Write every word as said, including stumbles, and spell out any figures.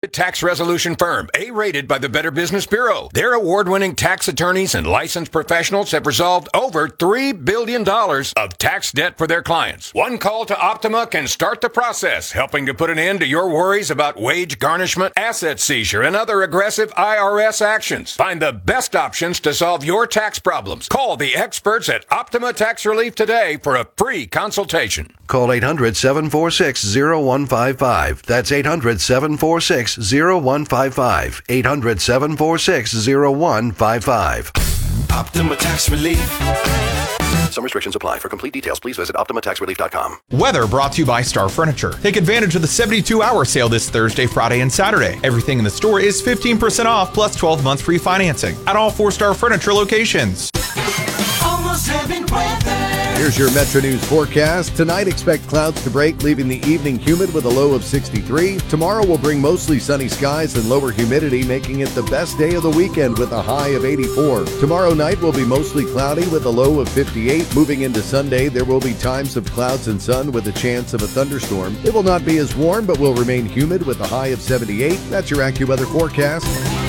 private tax resolution firm, A-rated by the Better Business Bureau. Their award-winning tax attorneys and licensed professionals have resolved over three billion dollars of tax debt for their clients. One call to Optima can start the process, helping to put an end to your worries about wage garnishment, asset seizure, and other aggressive I R S actions. Find the best options to solve your tax problems. Call the experts at Optima Tax Relief today for a free consultation. Call eight hundred, seven four six, zero one five five. That's eight hundred, seven four six, zero one five five. eight hundred, seven four six, zero one five five. Optima Tax Relief. Some restrictions apply. For complete details, please visit Optima Tax Relief dot com. Weather brought to you by Star Furniture. Take advantage of the seventy-two hour sale this Thursday, Friday, and Saturday. Everything in the store is fifteen percent off plus twelve months free financing at all four Star Furniture locations. Almost heaven weather. Here's your Metro News forecast. Tonight, expect clouds to break, leaving the evening humid with a low of sixty-three. Tomorrow will bring mostly sunny skies and lower humidity, making it the best day of the weekend with a high of eighty-four. Tomorrow night will be mostly cloudy with a low of fifty-eight. Moving into Sunday, there will be times of clouds and sun with a chance of a thunderstorm. It will not be as warm, but will remain humid with a high of seventy-eight. That's your AccuWeather forecast.